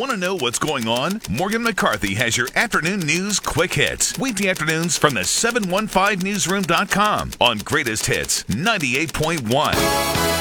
Want to know what's going on? Morgan McCarthy has your afternoon news quick hits. Weekday afternoons from the 715newsroom.com on Greatest Hits 98.1.